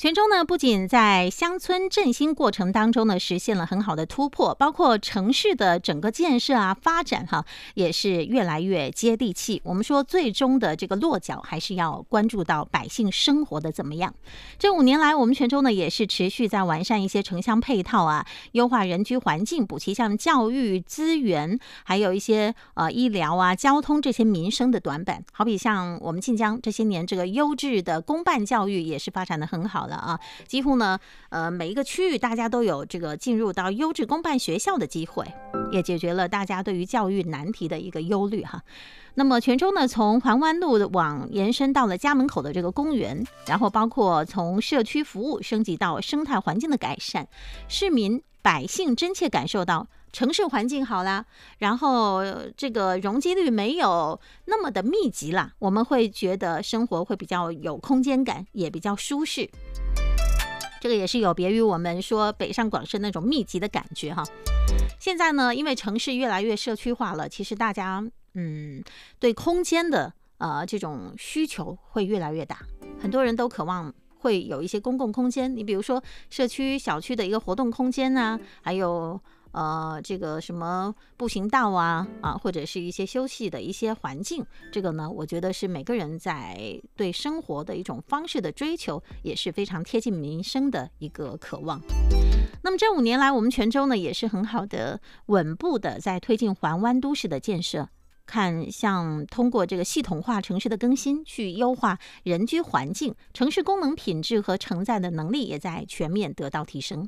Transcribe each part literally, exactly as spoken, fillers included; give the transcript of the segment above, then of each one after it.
泉州呢，不仅在乡村振兴过程当中呢，实现了很好的突破，包括城市的整个建设啊、发展哈、啊，也是越来越接地气。我们说，最终的这个落脚还是要关注到百姓生活的怎么样。这五年来，我们泉州呢也是持续在完善一些城乡配套啊，优化人居环境，补齐像教育资源，还有一些呃医疗啊、交通这些民生的短板。好比像我们晋江这些年，这个优质的公办教育也是发展的很好了啊，几乎呢，呃，每一个区域大家都有这个进入到优质公办学校的机会，也解决了大家对于教育难题的一个忧虑哈。那么泉州呢，从环湾路往延伸到了家门口的这个公园，然后包括从社区服务升级到生态环境的改善，市民百姓真切感受到城市环境好啦，然后这个容积率没有那么的密集啦，我们会觉得生活会比较有空间感，也比较舒适。这个也是有别于我们说北上广深那种密集的感觉哈。现在呢，因为城市越来越社区化了，其实大家嗯对空间的呃这种需求会越来越大，很多人都渴望会有一些公共空间，你比如说社区小区的一个活动空间啊，还有呃，这个什么步行道啊，啊，或者是一些休息的一些环境，这个呢，我觉得是每个人在对生活的一种方式的追求，也是非常贴近民生的一个渴望。那么这五年来，我们泉州呢，也是很好的、稳步的在推进环湾都市的建设。看像通过这个系统化城市的更新，去优化人居环境，城市功能品质和承载的能力也在全面得到提升。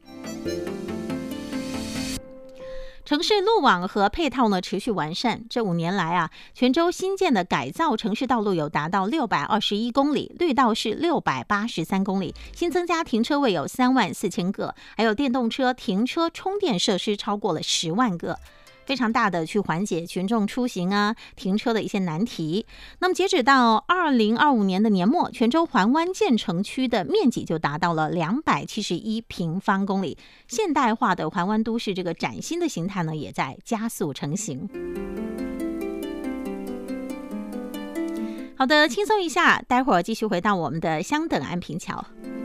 城市路网和配套呢持续完善，这五年来啊，泉州新建的改造城市道路有达到六百二十一公里，绿道是六百八十三公里，新增加停车位有三万四千个，还有电动车停车充电设施超过了十万个。非常大的去缓解群众出行啊、停车的一些难题。那么截止到二零二五年的年末，泉州环湾建成区的面积就达到了两百七十一平方公里，现代化的环湾都市这个崭新的形态呢，也在加速成型。好的，轻松一下，待会儿继续回到我们的相等安平桥。